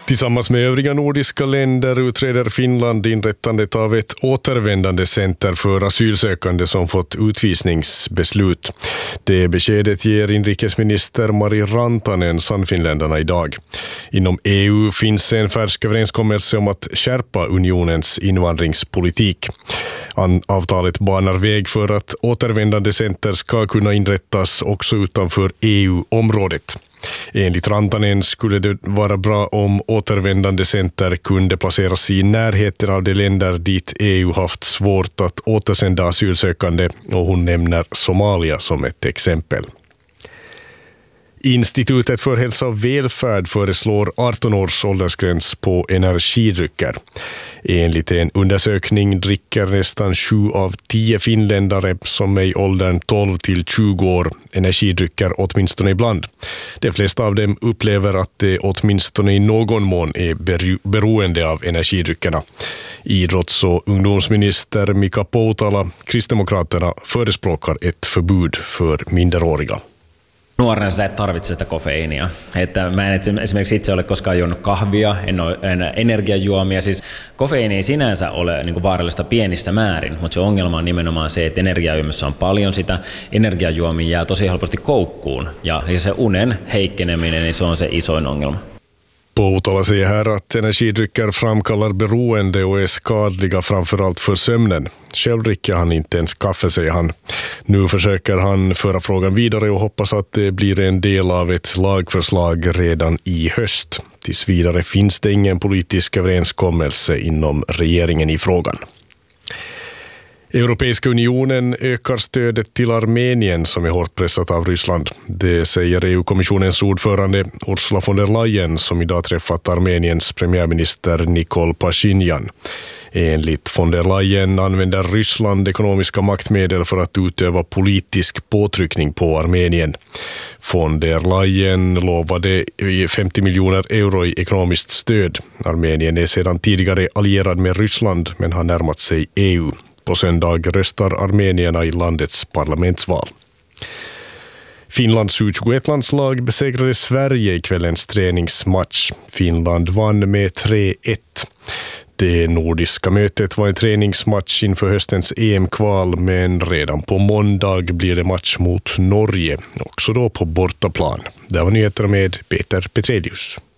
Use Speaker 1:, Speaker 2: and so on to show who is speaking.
Speaker 1: Tillsammans med övriga nordiska länder utreder Finland inrättandet av ett återvändande center för asylsökande som fått utvisningsbeslut. Det beskedet ger inrikesminister Mari Rantanen Sannfinländarna idag. Inom EU finns en färsk överenskommelse om att skärpa unionens invandringspolitik. Avtalet banar väg för att återvändande center ska kunna inrättas också utanför EU-området. Enligt Rantanen skulle det vara bra om återvändande center kunde placeras i närheten av de länder dit EU haft svårt att återsända asylsökande, och hon nämner Somalia som ett exempel. Institutet för hälsa och välfärd föreslår 18 års åldersgräns på energidrycker. Enligt en undersökning dricker nästan 7 av 10 finländare som är i åldern 12 till 20 år energidrycker åtminstone ibland. De flesta av dem upplever att de åtminstone i någon mån är beroende av energidryckerna. Idrotts- och ungdomsminister Mika Poutala, Kristdemokraterna, förespråkar ett förbud för minderåriga.
Speaker 2: Nuorena sä et tarvitse sitä kofeiinia. Että mä en esimerkiksi itse ole koskaan juonut kahvia, en ole energiajuomia. Siis kofeiini ei sinänsä ole niin kuin vaarallista pienissä määrin, mutta se ongelma on nimenomaan se, että energiajuomissa on paljon sitä. Energiajuomia jää tosi helposti koukkuun ja se unen heikkeneminen, niin se on se isoin ongelma.
Speaker 1: Poutala säger här att energidrycker framkallar beroende och är skadliga framförallt för sömnen. Själv dricker han inte ens kaffe, säger han. Nu försöker han föra frågan vidare och hoppas att det blir en del av ett lagförslag redan i höst. Tills vidare finns det ingen politisk överenskommelse inom regeringen i frågan. Europeiska unionen ökar stödet till Armenien som är hårt pressat av Ryssland. Det säger EU-kommissionens ordförande Ursula von der Leyen som idag träffat Armeniens premiärminister Nikol Pashinyan. Enligt von der Leyen använder Ryssland ekonomiska maktmedel för att utöva politisk påtryckning på Armenien. Von der Leyen lovade 50 miljoner euro i ekonomiskt stöd. Armenien är sedan tidigare allierad med Ryssland men har närmat sig EU. På söndag röstar armenierna i landets parlamentsval. Finlands U21-landslag besegrade Sverige i kvällens träningsmatch. Finland vann med 3-1. Det nordiska mötet var en träningsmatch inför höstens EM-kval, men redan på måndag blir det match mot Norge, också då på bortaplan. Det var nyheter med Peter Petrelius.